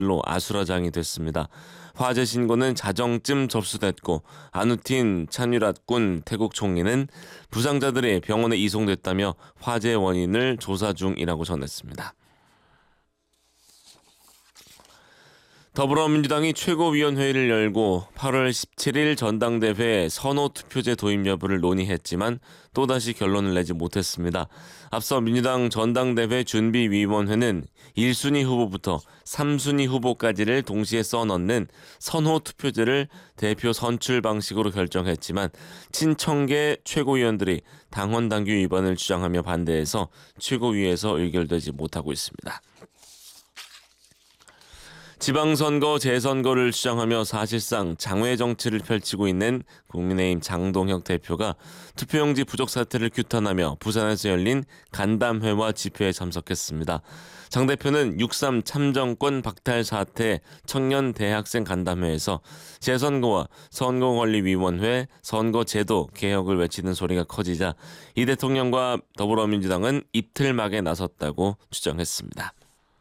로 아수라장이 됐습니다. 화재 신고는 자정쯤 접수됐고 아누틴 찬위랏군 태국 총리는 부상자들이 병원에 이송됐다며 화재 원인을 조사 중이라고 전했습니다. 더불어민주당이 최고위원회의를 열고 8월 17일 전당대회 선호투표제 도입 여부를 논의했지만 또다시 결론을 내지 못했습니다. 앞서 민주당 전당대회 준비위원회는 1순위 후보부터 3순위 후보까지를 동시에 써넣는 선호투표제를 대표 선출 방식으로 결정했지만 친청계 최고위원들이 당헌 당규 위반을 주장하며 반대해서 최고위에서 의결되지 못하고 있습니다. 지방선거 재선거를 주장하며 사실상 장외 정치를 펼치고 있는 국민의힘 장동혁 대표가 투표용지 부족 사태를 규탄하며 부산에서 열린 간담회와 집회에 참석했습니다. 장 대표는 6.3 참정권 박탈 사태 청년 대학생 간담회에서 재선거와 선거관리위원회, 선거제도 개혁을 외치는 소리가 커지자 이 대통령과 더불어민주당은 입틀막에 나섰다고 주장했습니다.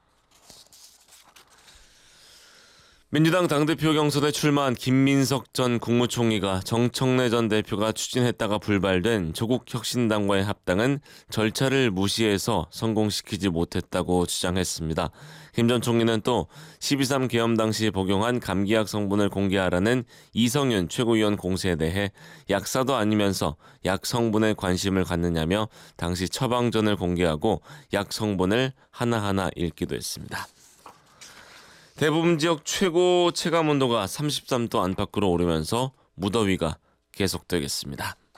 민주당 당대표 경선에 출마한 김민석 전 국무총리가 정청래 전 대표가 추진했다가 불발된 조국혁신당과의 합당은 절차를 무시해서 성공시키지 못했다고 주장했습니다. 김 전 총리는 또 12.3 계엄 당시 복용한 감기약 성분을 공개하라는 이성윤 최고위원 공세에 대해 약사도 아니면서 약 성분에 관심을 갖느냐며 당시 처방전을 공개하고 약 성분을 하나하나 읽기도 했습니다. 대부분 지역 최고 체감온도가 33도 안팎으로 오르면서 무더위가 계속되겠습니다.